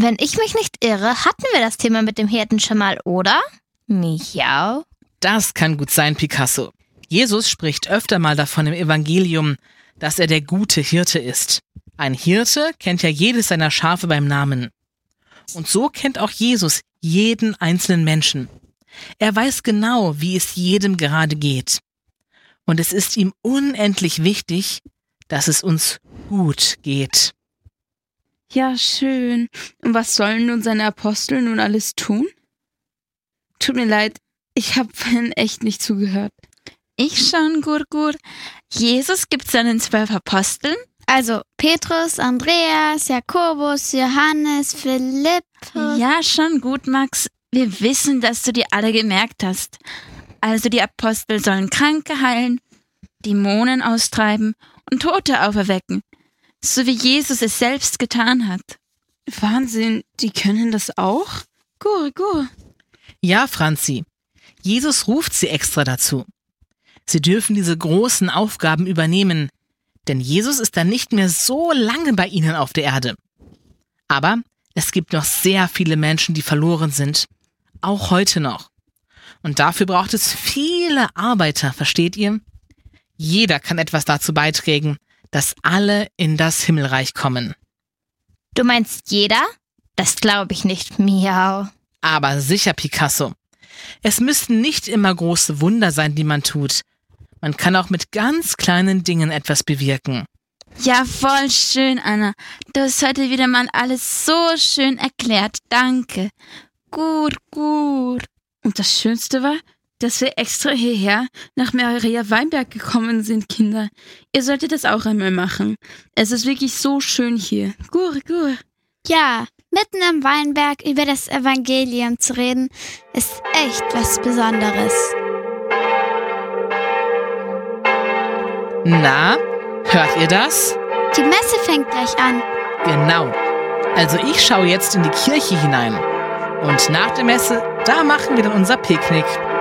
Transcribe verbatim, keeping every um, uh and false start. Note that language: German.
Wenn ich mich nicht irre, hatten wir das Thema mit dem Hirten schon mal, oder? Miau. Das kann gut sein, Picasso. Jesus spricht öfter mal davon im Evangelium, dass er der gute Hirte ist. Ein Hirte kennt ja jedes seiner Schafe beim Namen. Und so kennt auch Jesus jeden einzelnen Menschen. Er weiß genau, wie es jedem gerade geht. Und es ist ihm unendlich wichtig, dass es uns gut geht. Ja, schön. Und was sollen nun seine Apostel nun alles tun? Tut mir leid, ich habe vorhin echt nicht zugehört. Ich schon, Gurgur. Jesus gibt seinen zwölf Aposteln. Also Petrus, Andreas, Jakobus, Johannes, Philippus. Ja, schon gut, Max. Wir wissen, dass du dir alle gemerkt hast. Also die Apostel sollen Kranke heilen, Dämonen austreiben und Tote auferwecken. So wie Jesus es selbst getan hat. Wahnsinn, die können das auch? Gur, gur. Ja, Franzi. Jesus ruft sie extra dazu. Sie dürfen diese großen Aufgaben übernehmen, denn Jesus ist dann nicht mehr so lange bei ihnen auf der Erde. Aber es gibt noch sehr viele Menschen, die verloren sind. Auch heute noch. Und dafür braucht es viele Arbeiter, versteht ihr? Jeder kann etwas dazu beitragen, dass alle in das Himmelreich kommen. Du meinst jeder? Das glaube ich nicht, Miau. Aber sicher, Picasso. Es müssen nicht immer große Wunder sein, die man tut. Man kann auch mit ganz kleinen Dingen etwas bewirken. Ja, voll schön, Anna. Du hast heute wieder mal alles so schön erklärt. Danke. Gut, gut. Und das Schönste war, dass wir extra hierher nach Maria Weinberg gekommen sind, Kinder. Ihr solltet das auch einmal machen. Es ist wirklich so schön hier. Gur, gur. Ja, mitten im Weinberg über das Evangelium zu reden, ist echt was Besonderes. Na, hört ihr das? Die Messe fängt gleich an. Genau. Also ich schaue jetzt in die Kirche hinein. Und nach der Messe, da machen wir dann unser Picknick.